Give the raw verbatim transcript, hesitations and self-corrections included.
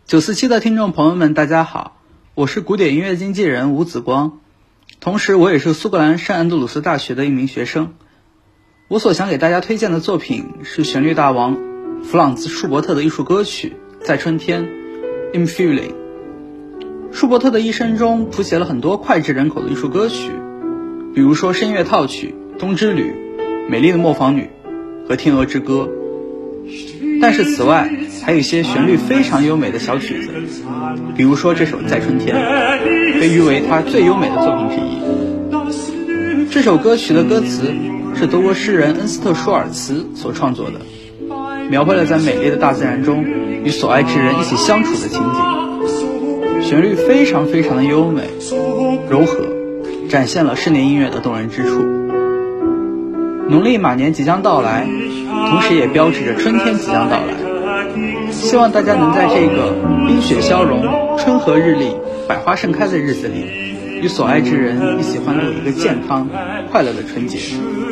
九四七的听众朋友们，大家好，我是古典音乐经纪人吴子光，同时我也是苏格兰圣安德鲁斯大学的一名学生。我所想给大家推荐的作品是旋律大王弗朗兹·舒伯特的艺术歌曲《在春天》In Feeling。舒伯特的一生中谱写了很多脍炙人口的艺术歌曲，比如说声乐套曲《冬之旅》、美丽的磨坊女和天鹅之歌。但是此外还有一些旋律非常优美的小曲子，比如说这首《在春天》被誉为他最优美的作品之一。这首歌曲的歌词是德国诗人恩斯特·舒尔茨所创作的，描绘了在美丽的大自然中与所爱之人一起相处的情景。旋律非常非常的优美柔和，展现了室内音乐的动人之处。农历马年即将到来，同时也标志着春天即将到来。希望大家能在这个冰雪消融、春和日丽、百花盛开的日子里，与所爱之人一起欢度一个健康快乐的春节。